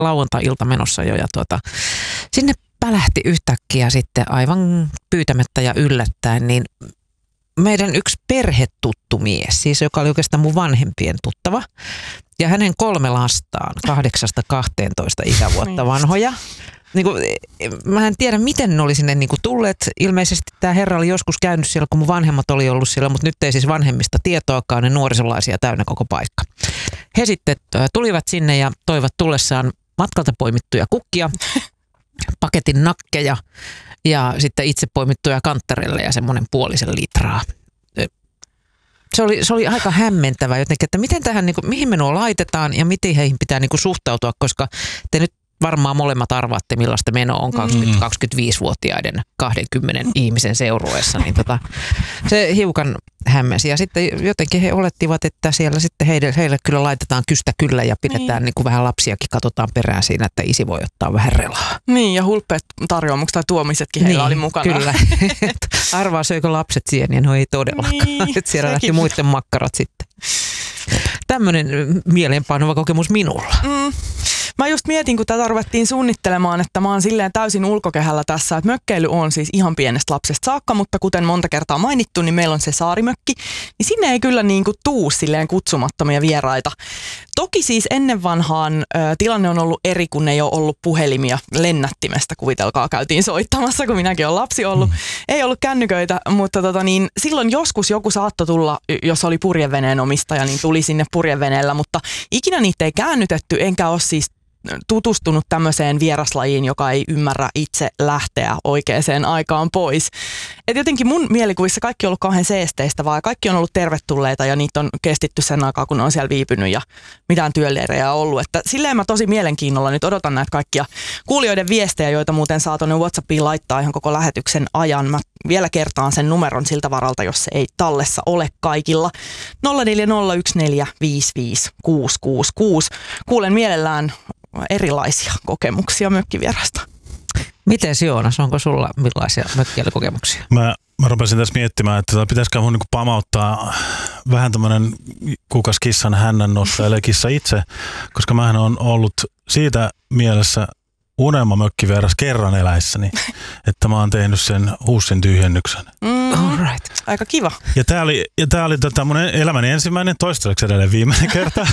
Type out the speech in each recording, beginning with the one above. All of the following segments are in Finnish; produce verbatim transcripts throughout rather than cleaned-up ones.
lauantai-ilta menossa jo ja tuota, sinne pälähti yhtäkkiä sitten aivan pyytämättä ja yllättäen, niin meidän yksi perhetuttu mies, siis joka oli oikeastaan mun vanhempien tuttava, ja hänen kolme lastaan, kahdeksasta kahteentoista ikävuotta vanhoja. Niin kuin, mä en tiedä, miten ne oli sinne niin kuin tulleet. Ilmeisesti tämä herra oli joskus käynyt siellä, kun mun vanhemmat oli ollut siellä, mutta nyt ei siis vanhemmista tietoakaan, ne nuorisolaisia täynnä koko paikka. He sitten tulivat sinne ja toivat tullessaan matkalta poimittuja kukkia, paketin nakkeja ja sitten itse poimittuja kanttarelle ja semmoinen puolisen litraa. Se oli, se oli aika hämmentävä jotenkin, että miten tähän, niin kuin, mihin me nuo laitetaan ja miten heihin pitää niin kuin suhtautua, koska te nyt varmaan molemmat arvaatte, millaista meno on kaksikymmentä-kaksikymmentäviisivuotiaiden kahdenkymmenen ihmisen seurueessa, niin tota, se hiukan hämmensi. Ja sitten jotenkin he olettivat, että siellä sitten heille, heille kyllä laitetaan kystä kyllä ja pidetään niin. Niin kuin vähän lapsiakin, katsotaan perään siinä, että isi voi ottaa vähän relaa. Niin, ja hulppeet tarjoamukset tai tuomisetkin heillä niin, oli mukana. Kyllä. Arvaa söikö lapset sieniä, no ei todellakaan. Niin, että siellä lähti muiden makkarat sitten. Tämmöinen mieleenpainuva kokemus minulla. Mm. Mä just mietin, kun tätä ruvettiin suunnittelemaan, että mä oon silleen täysin ulkokehällä tässä, että mökkeily on siis ihan pienestä lapsesta saakka, mutta kuten monta kertaa mainittu, niin meillä on se saarimökki, niin sinne ei kyllä niin kuin tuu silleen kutsumattomia vieraita. Toki siis ennen vanhaan ö, tilanne on ollut eri, kun ei ole ollut puhelimia lennättimestä, kuvitelkaa, käytiin soittamassa, kun minäkin olen lapsi ollut. Mm. Ei ollut kännyköitä, mutta tota, niin, silloin joskus joku saattoi tulla, jos oli purjeveneen omistaja, niin tuli sinne purjeveneellä, mutta ikinä niitä ei käännytetty, enkä ole siis tutustunut tämmöiseen vieraslajiin, joka ei ymmärrä itse lähteä oikeaan aikaan pois. Et jotenkin mun mielikuvissa kaikki on ollut kauhean seesteistä, vaan kaikki on ollut tervetulleita ja niitä on kestitty sen aikaa, kun ne on siellä viipynyt ja mitään työleirejä on ollut. Että silleen mä tosi mielenkiinnolla nyt odotan näitä kaikkia kuulijoiden viestejä, joita muuten saa tuonne WhatsAppiin laittaa ihan koko lähetyksen ajan. Mä vielä kertaan sen numeron siltä varalta, jos se ei tallessa ole kaikilla. nolla neljä nolla yksi neljä viisi viisi kuusi kuusi kuusi. Kuulen mielellään erilaisia kokemuksia mökkivierasta. Miten Joonas, onko sulla millaisia mökkiilykokemuksia? Mä, mä rupesin tässä miettimään, että pitäisikö mun niinku pamauttaa vähän tämmönen kukas kissan hännän nosta, eli kissa itse, koska mähän on ollut siitä mielessä unelma mökkivieras kerran eläissäni, että mä oon tehnyt sen huussin tyhjennyksen. Mm, all right. Aika kiva. Ja tää oli, ja tää oli tota mun elämäni ensimmäinen, toistaiseksi edelleen viimeinen kerta.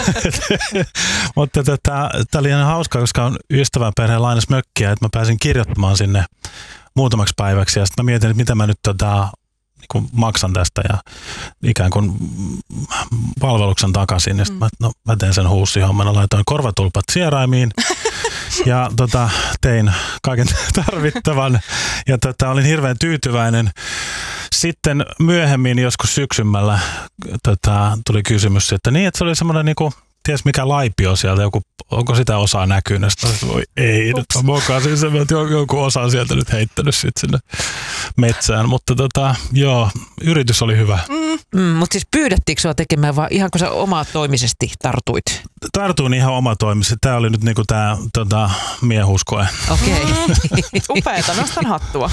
Mutta tota, tää oli ihan hauskaa, koska on ystäväperheen lainas mökkiä, että mä pääsin kirjoittamaan sinne muutamaksi päiväksi. Ja sitten mä mietin, että mitä mä nyt tota, niin kuin maksan tästä ja ikään kuin palveluksen takaisin. Ja sitten mä, no, mä teen sen huussihomman, laitoin korvatulpat sieraimiin. Ja tota, tein kaiken tarvittavan ja tota, olin hirveän tyytyväinen. Sitten myöhemmin joskus syksymällä tota, tuli kysymys, että niin, että se oli semmoinen niinku, ties mikä laipio sieltä, joku, onko sitä osaa näkynyt? Sitten voi, ei, Ups. Nyt mä mokasin sen, että joku osa on sieltä nyt heittänyt sit sinne metsään. Mutta tota, joo, yritys oli hyvä. Mm. Mm, mutta siis pyydettiinkö sua tekemään vai ihanko sä omatoimisesti tartuit? Tartuin ihan omatoimisesti. Tämä oli nyt niinku tää tota, miehuuskoe. Okei. Okay. Upeeta, nostan hattua.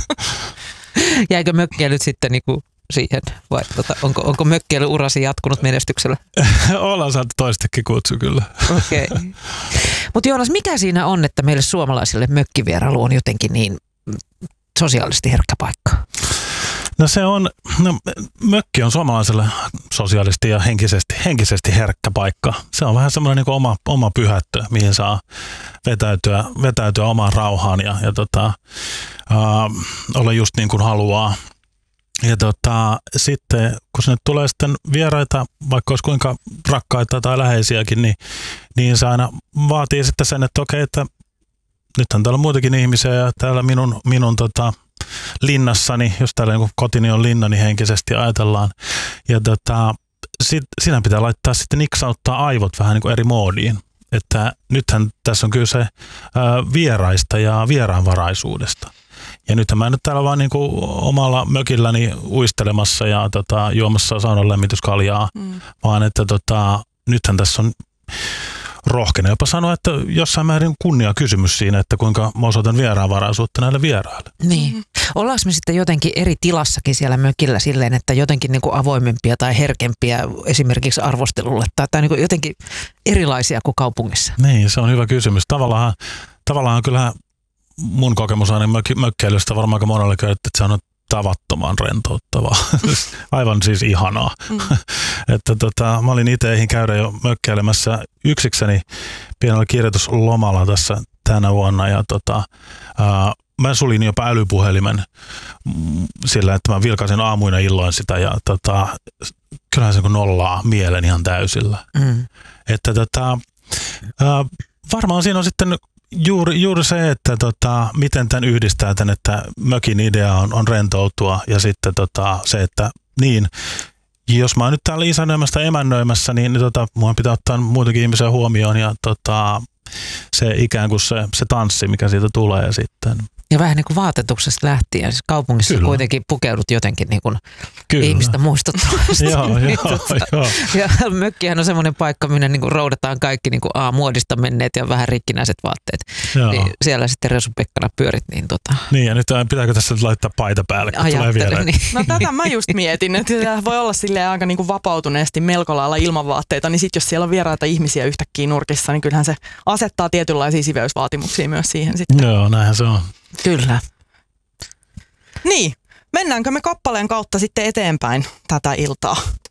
Jäikö mökkeilyt sitten niinku siihen vai tota, onko, onko mökkeilyurasi jatkunut menestyksellä? Ollaan saatu toistakin kutsu kyllä. Okei. Okay. Mutta Joonas, mikä siinä on, että meille suomalaisille mökkivierailu on jotenkin niin sosiaalisesti herkkä paikka? No se on, no, mökki on suomalaiselle sosiaalisesti ja henkisesti, henkisesti herkkä paikka. Se on vähän semmoinen niin kuin oma, oma pyhättö, mihin saa vetäytyä, vetäytyä omaan rauhaan ja, ja tota, äh, olla just niin kuin haluaa. Ja tota, sitten kun sinne tulee sitten vieraita, vaikka olisi kuinka rakkaita tai läheisiäkin, niin, niin se aina vaatii sitten sen, että okei, että nythän täällä on muitakin ihmisiä ja täällä minun, minun tota, linnassani, jos täällä niin kotini on linna, niin henkisesti ajatellaan. Ja tota, sit, siinä pitää laittaa sitten niksauttaa aivot vähän niin kuin eri moodiin. Että nythän tässä on kyse ää, vieraista ja vieraanvaraisuudesta. Ja nythän mä nyt täällä vaan niin kuin omalla mökilläni uistelemassa ja tota, juomassa saunan lämmityskaljaa, mm. vaan että tota, nythän tässä on rohkenen jopa sanoa, että jossain määrin kunnia kysymys siinä, että kuinka mä osoitan vieraanvaraisuutta näille vieraille. Niin. Mm. Ollaanko me sitten jotenkin eri tilassakin siellä mökillä silleen, että jotenkin niin kuin avoimempia tai herkempiä esimerkiksi arvostelulle tai, tai niin kuin jotenkin erilaisia kuin kaupungissa? Niin, se on hyvä kysymys. Tavallaan, tavallaan kyllähän mun kokemus aina mökkeilystä varmaan aika monelle kertaa, että se on tavattoman rentouttavaa. Aivan siis ihanaa. Mm. että tota, mä olin itse eihin käydä jo mökkeilemässä yksikseni pienellä kirjoituslomalla tässä tänä vuonna ja tota, ää, mä sulin jopa älypuhelimen sillä, että mä vilkaisin aamuina illoin sitä ja tota, kyllähän se kun nollaa mielen ihan täysillä. Mm. Että tota, ää, varmaan siinä on sitten Juuri, juuri se, että tota, miten tämän yhdistää tämän, että mökin idea on, on rentoutua ja sitten tota, se, että niin, jos mä oon nyt täällä isännöimästä emännöimässä, niin, niin tota, mun pitää ottaa muitakin ihmisiä huomioon ja tota, se ikään kuin se, se tanssi, mikä siitä tulee sitten. Ja vähän niin kuin vaatetuksesta lähtien. Siis kaupungissa Kyllä. kuitenkin pukeudut jotenkin niin kuin ihmistä muistuttavasti. joo, niin, joo, tota, joo. Ja mökkihän on semmoinen paikka, minne niin kuin roudataan kaikki niin kuin A, muodista menneet ja vähän rikkinäiset vaatteet. Niin siellä sitten Resu Pekkana pyörit. Niin, tota... niin ja nyt pitääkö tässä laittaa paita päälle, kun tulee vielä. Niin. No tätä mä just mietin, että voi olla silleen aika niin kuin vapautuneesti melko lailla ilman vaatteita, niin sitten jos siellä on vieraita ihmisiä yhtäkkiä nurkissa, niin kyllähän se asettaa tietynlaisia siveysvaatimuksia myös siihen sitten. Joo, näinhän se on. Kyllä. Niin, mennäänkö me kappaleen kautta sitten eteenpäin tätä iltaa?